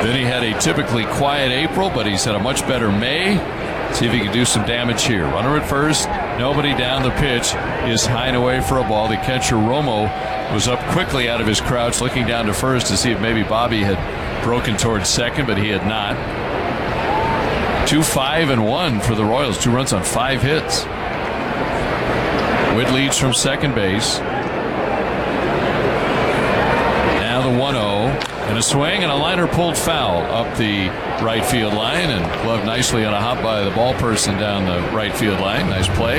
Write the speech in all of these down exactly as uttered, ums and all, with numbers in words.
Vinny had a typically quiet April, but he's had a much better May. See if he can do some damage here. Runner at first, nobody down. The pitch is high and away for a ball. The catcher, Romo, was up quickly out of his crouch, looking down to first to see if maybe Bobby had broken towards second, but he had not. Two, five, and one for the Royals. Two runs on five hits. Witt leads from second base. Now the one oh. And a swing and a liner pulled foul up the right field line and gloved nicely on a hop by the ball person down the right field line. Nice play.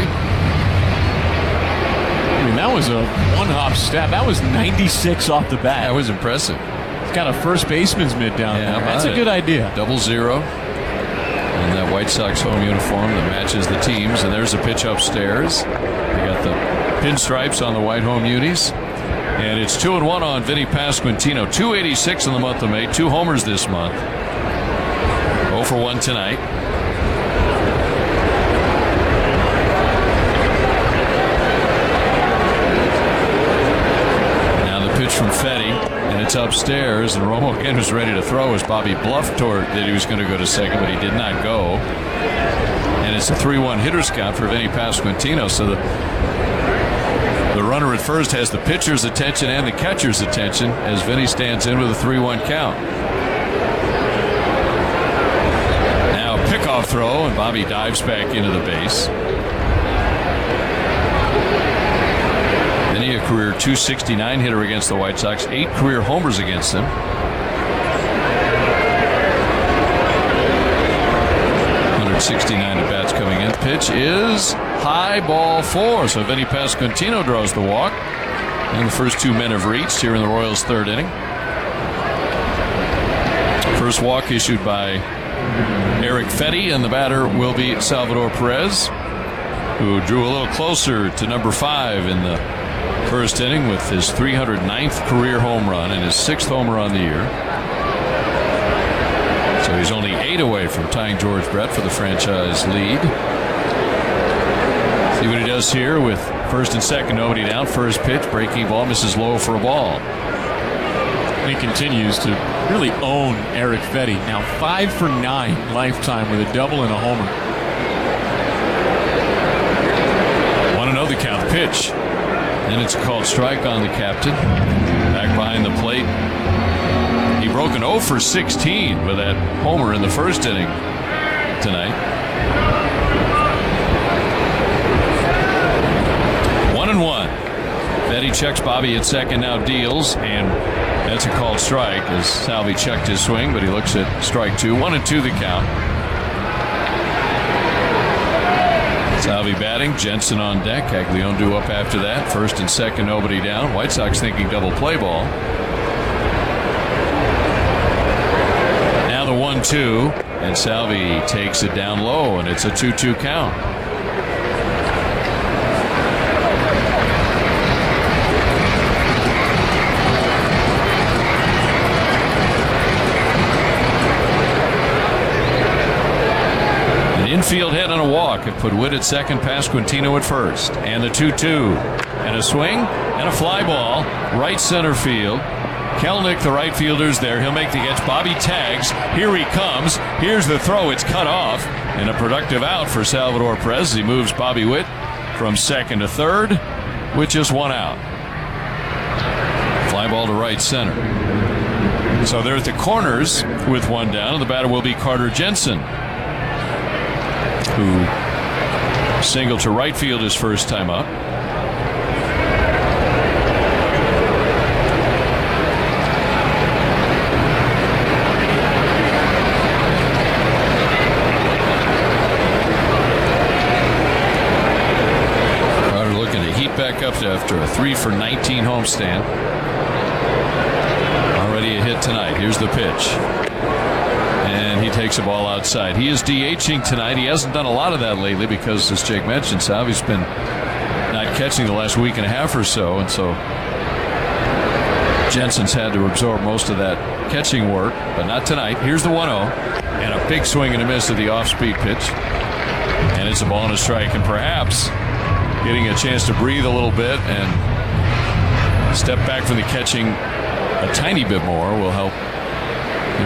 I mean, that was a one-hop step. That was ninety-six off the bat. That was impressive. It's got a first baseman's mitt down yeah, there. That's a it? good idea. Double zero. And that White Sox home uniform that matches the teams. And there's a pitch upstairs. They got the pinstripes on the white home unis. And it's two and one on Vinny Pasquantino. two eighty-six in the month of May. Two homers this month. oh for one tonight. Now the pitch from Fetty, and it's upstairs. And Romo again was ready to throw as Bobby bluffed toward that he was going to go to second, but he did not go. And it's a three one hitter's count for Vinny Pasquantino. So the The runner at first has the pitcher's attention and the catcher's attention as Vinny stands in with a three one count. Now a pickoff throw, and Bobby dives back into the base. Vinny, a career two sixty-nine hitter against the White Sox, eight career homers against them. one sixty-nine at bats coming in. Pitch is high, ball four. So Vinny Pasquantino draws the walk. And the first two men have reached here in the Royals' third inning. First walk issued by Eric Fetty, and the batter will be Salvador Perez, who drew a little closer to number five in the first inning with his three hundred ninth career home run and his sixth homer on the year. So he's only eight away from tying George Brett for the franchise lead. See what he does here with first and second, nobody down. First pitch, breaking ball, misses low for a ball. He continues to really own Eric Fetty. Now five for nine lifetime with a double and a homer. Want to know the count. Pitch. And it's a called strike on the captain. Back behind the plate. He broke an oh for sixteen with that homer in the first inning tonight. One and one. Fetty checks Bobby at second, now deals, and that's a called strike as Salvi checked his swing, but he looks at strike two. One and two the count. Salvi batting, Jensen on deck, Caglione up after that. First and second, nobody down. White Sox thinking double play ball. Now the one two, and Salvi takes it down low, and it's a two two count. Infield hit and a walk. It put Witt at second, Pasquantino at first. And the two two. And a swing and a fly ball. Right center field. Kelenic, the right fielder's there. He'll make the catch. Bobby tags. Here he comes. Here's the throw. It's cut off. And a productive out for Salvador Perez. He moves Bobby Witt from second to third with just one out. Fly ball to right center. So they're at the corners with one down. And the batter will be Carter Jensen, who singled to right field his first time up. Carter looking to heat back up after a three for nineteen homestand. Already a hit tonight. Here's the pitch. And he takes the ball outside. He is DHing tonight. He hasn't done a lot of that lately because, as Jake mentioned, Salvi's been not catching the last week and a half or so. And so Jensen's had to absorb most of that catching work, but not tonight. Here's the one oh. And a big swing and a miss to the off-speed pitch. And it's a ball and a strike. And perhaps getting a chance to breathe a little bit and step back from the catching a tiny bit more will help